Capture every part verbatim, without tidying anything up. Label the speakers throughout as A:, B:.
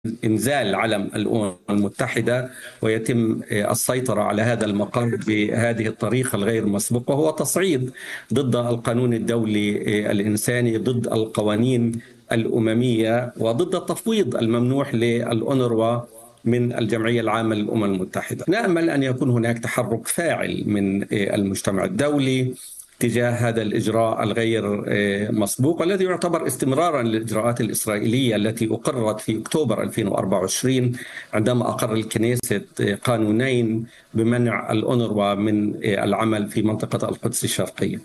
A: إنزال علم الأمم المتحدة ويتم السيطرة على هذا المقر بهذه الطريقة الغير مسبوقة، وهو تصعيد ضد القانون الدولي الإنساني، ضد القوانين الأممية، وضد التفويض الممنوح للأونروا من الجمعية العامة للأمم المتحدة. نأمل أن يكون هناك تحرك فاعل من المجتمع الدولي تجاه هذا الإجراء الغير مسبوق الذي يعتبر استمرارا للإجراءات الإسرائيلية التي أقرت في أكتوبر ألفين وأربعة وعشرين عندما أقر الكنيست قانونين بمنع الأونروا من العمل في منطقة القدس الشرقية.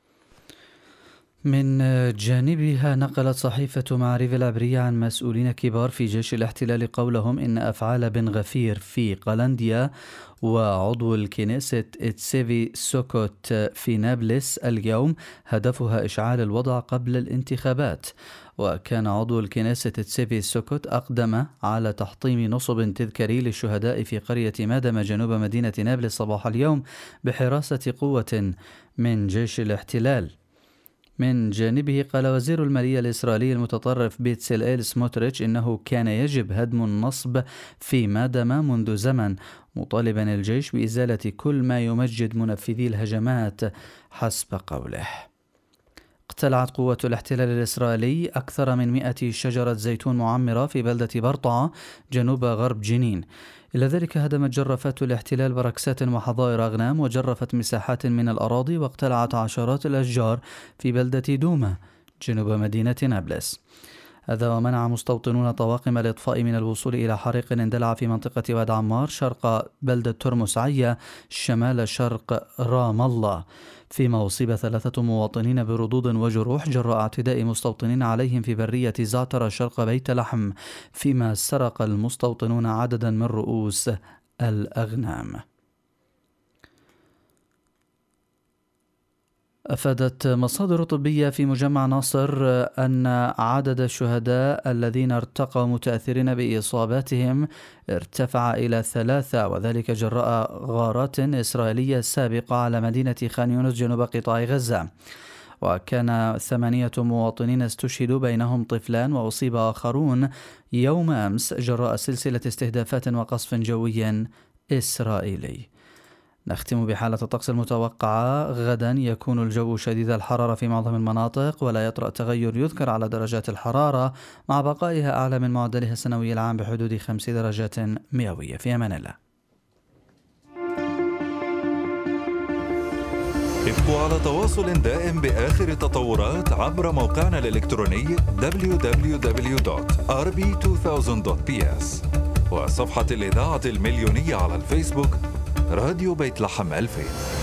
B: من جانبها نقلت صحيفة معاريف العبرية عن مسؤولين كبار في جيش الاحتلال قولهم إن أفعال بن غفير في قلنديا وعضو الكنيست تسيفي سوكوت في نابلس اليوم هدفها إشعال الوضع قبل الانتخابات. وكان عضو الكنيست تسيفي سوكوت أقدم على تحطيم نصب تذكاري للشهداء في قرية مادم جنوب مدينة نابلس صباح اليوم بحراسة قوة من جيش الاحتلال. من جانبه قال وزير المالية الإسرائيلي المتطرف بيتسلئيل سموتريتش إنه كان يجب هدم النصب في مادم منذ زمن، مطالبا الجيش بإزالة كل ما يمجد منفذي الهجمات حسب قوله. اقتلعت قوة الاحتلال الإسرائيلي أكثر من مئة شجرة زيتون معمرة في بلدة برطعة جنوب غرب جنين. إلى ذلك هدمت جرافات الاحتلال بركسات وحظائر أغنام وجرفت مساحات من الأراضي واقتلعت عشرات الأشجار في بلدة دوما جنوب مدينة نابلس. هذا ومنع مستوطنون طواقم الإطفاء من الوصول إلى حريق اندلع في منطقة واد عمار شرق بلدة ترمس عيا شمال شرق رام الله، فيما أصيب ثلاثة مواطنين بردود وجروح جراء اعتداء مستوطنين عليهم في برية زعتر شرق بيت لحم، فيما سرق المستوطنون عددا من رؤوس الأغنام. أفادت مصادر طبية في مجمع ناصر أن عدد الشهداء الذين ارتقوا متأثرين بإصاباتهم ارتفع إلى ثلاثة، وذلك جراء غارات إسرائيلية سابقة على مدينة خان يونس جنوب قطاع غزة. وكان ثمانية مواطنين استشهدوا بينهم طفلان، وأصيب آخرون يوم أمس جراء سلسلة استهدافات وقصف جوي إسرائيلي. نختم بحالة الطقس المتوقعة. غدا يكون الجو شديد الحرارة في معظم المناطق، ولا يطرأ تغير يذكر على درجات الحرارة، مع بقائها أعلى من معدلها السنوي العام بحدود خمس درجات مئوية. في أمان الله.
C: ابقوا على تواصل دائم بآخر التطورات عبر موقعنا الإلكتروني دبليو دبليو دبليو دوت آر بي ألفين دوت بي إس وصفحة الإذاعة المليونية على الفيسبوك راديو بيت لحم ألفين.